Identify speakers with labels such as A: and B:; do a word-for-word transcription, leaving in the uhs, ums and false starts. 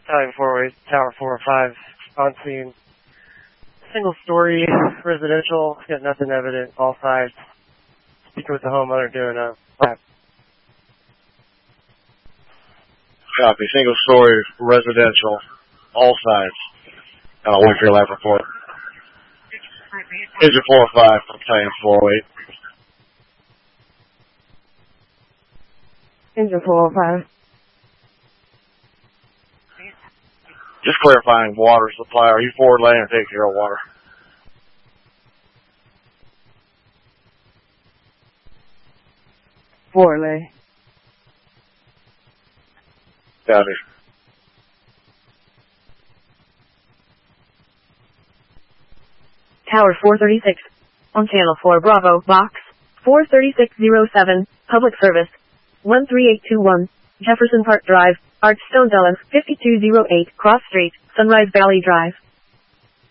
A: Battalion four oh eight, Tower four oh five, on scene. Single story, residential, got nothing evident, all sides. Speaking with the homeowner doing a lap.
B: Copy, single story, residential, all sides. I'll wait for your lap report. Engine four oh five, Battalion four oh eight.
C: Engine four oh five.
B: Just clarifying water supply. Are you forward lane or taking care of water?
C: Forward lane.
B: Copy.
D: Tower four thirty-six. On channel four Bravo, box four thirty-six oh seven, public service. one three eight two one, Jefferson Park Drive, Archstone Dulles, fifty-two oh eight, Cross Street, Sunrise Valley Drive.